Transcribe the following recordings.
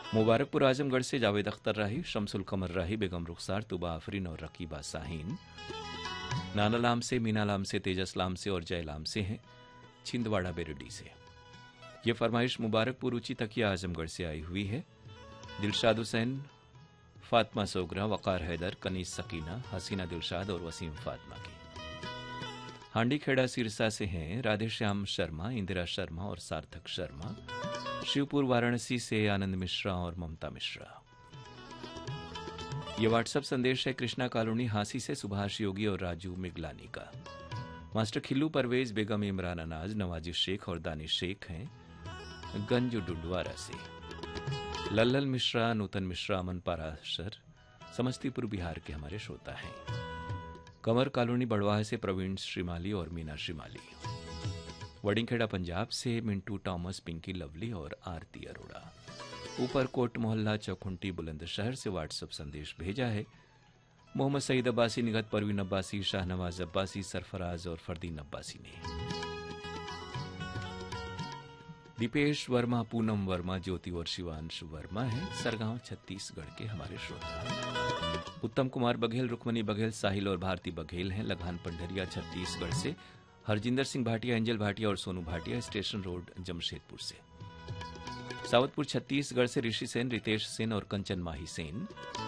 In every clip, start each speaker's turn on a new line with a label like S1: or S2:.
S1: मुबारकपुर आजमगढ़ से जावेद अख्तर राही, शमसुल कमर राही, बेगम रुखसार, तुबा आफरीन और रकीबा साहीन। नाना लाम से, मीना लाम से, तेजस लाम से और जय लाम से हैं छिंदवाड़ा बेरडी से। ये फरमाइश मुबारकपुर ऊंची तकिया आजमगढ़ से आई हुई है। दिलशाद हुसैन, फातिमा सोगरा, वकार हैदर, कनीस सकीना, हसीना दिलशाद और वसीम फातिमा की। हांडी खेड़ा सिरसा से हैं राधेश्याम शर्मा, इंदिरा शर्मा और सार्थक शर्मा। शिवपुर वाराणसी से आनंद मिश्रा और ममता मिश्रा। ये व्हाट्सएप संदेश है कृष्णा कॉलोनी हांसी से सुभाष योगी और राजू मिगलानी का। मास्टर खिल्लू परवेज, बेगम इमरान अनाज, नवाजी शेख और दानिश शेख हैं गंज डुंडवारा से। लल्लल मिश्रा, नूतन मिश्रा, अमन पाराशर समस्तीपुर बिहार के हमारे श्रोता हैं। कंवर कॉलोनी बड़वाह से प्रवीण श्रीमाली और मीना श्रीमाली। वडिंगखेड़ा पंजाब से मिंटू टॉमस, पिंकी लवली और आरती अरोड़ा। ऊपरकोट मोहल्ला चौखुंटी बुलंदशहर से व्हाट्सएप संदेश भेजा है मोहम्मद सईद अब्बासी, निगत परवीन अब्बासी, शाहनवाज अब्बासी, सरफराज और फरदीन अब्बासी ने। दीपेश वर्मा, पूनम वर्मा, ज्योति और शिवांश वर्मा हैं सरगांव छत्तीसगढ़ के हमारे श्रोता। उत्तम कुमार बघेल, रुक्मणी बघेल, साहिल और भारती बघेल हैं लगान पंडरिया छत्तीसगढ़ से। हरजिंदर सिंह भाटिया, एंजल भाटिया और सोनू भाटिया स्टेशन रोड जमशेदपुर से। सावतपुर छत्तीसगढ़ से ऋषि सेन, रितेश सेन और कंचन माही सेन।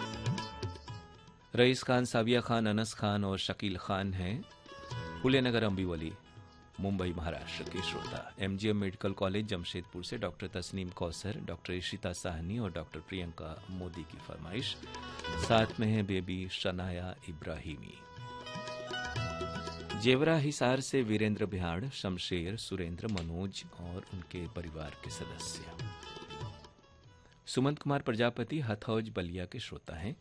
S1: रईस खान, साविया खान, अनस खान और शकील खान हैं फुलेनगर अम्बीवली मुंबई महाराष्ट्र के श्रोता। एमजीएम मेडिकल कॉलेज जमशेदपुर से डॉक्टर तस्नीम कौसर, डॉक्टर इशिता साहनी और डॉक्टर प्रियंका मोदी की फरमाइश। साथ में है बेबी शनाया इब्राहिमी। जेवरा हिसार से वीरेंद्र बिहाड़, शमशेर, सुरेंद्र, मनोज और उनके परिवार के सदस्य। सुमंत कुमार प्रजापति हथौज बलिया के श्रोता हैं।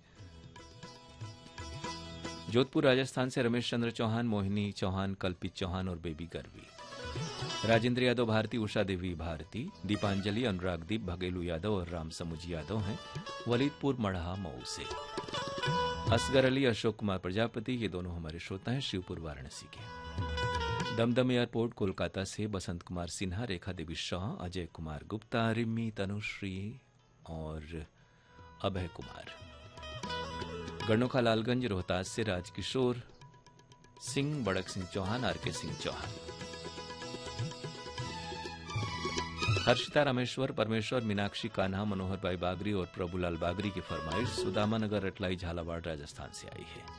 S1: जोधपुर राजस्थान से रमेश चंद्र चौहान, मोहिनी चौहान, कल्पित चौहान और बेबी गर्वी। राजेंद्र यादव भारती, उषा देवी भारती, दीपांजलि, अनुराग दीप, भगेलू यादव और राम समुज यादव हैं वलीदपुर मढ़ा मऊ से। असगर अली, अशोक कुमार प्रजापति ये दोनों हमारे श्रोता हैं शिवपुर वाराणसी के। दमदम एयरपोर्ट कोलकाता से बसंत कुमार सिन्हा, रेखा देवी शाह, अजय कुमार गुप्ता, रिम्मी, तनुश्री और अभय कुमार। गणोखा लालगंज रोहतास से राजकिशोर सिंह, बड़क सिंह चौहान, आरके सिंह चौहान। हर्षिता रामेश्वर, परमेश्वर, मीनाक्षी कान्हा, मनोहर भाई बागरी और प्रभुलाल बागरी की फरमाइश सुदामा नगर रटलाई झालावाड़ राजस्थान से आई है।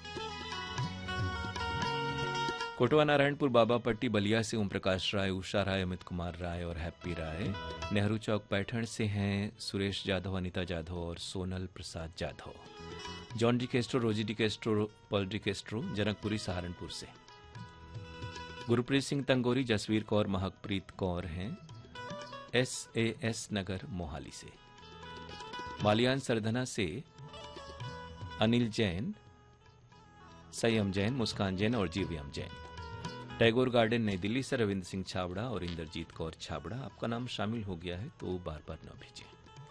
S1: कोटवा नारायणपुर बाबापट्टी बलिया से ओम प्रकाश राय, उषा राय, अमित कुमार राय और हैप्पी राय। नेहरू चौक पैठण से हैं सुरेश जाधव, अनिता जाधव और सोनल प्रसाद जाधव। जॉन डी केस्ट्रो, रोजी D केस्ट्रो, Paul D केस्ट्रो Janakpuri Saharanpur से। गुरप्रीत सिंह तंगोरी, जसवीर कौर, महकप्रीत कौर हैं SAS नगर मोहाली से। मालियान सरधना से अनिल जैन, संयम जैन, मुस्कान जैन और जीवीएम जैन। टैगोर गार्डन नई दिल्ली से रविंद्र सिंह छाबड़ा और इंद्रजीत कौर छाबड़ा। आपका नाम शामिल हो गया है तो बार बार न भेजें।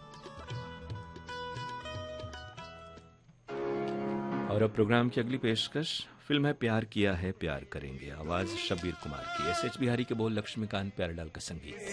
S1: और अब प्रोग्राम की अगली पेशकश फिल्म है प्यार किया है प्यार करेंगे। आवाज शब्बीर कुमार की। एसएच बिहारी के बोल लक्ष्मीकांत प्यारलाल का संगीत।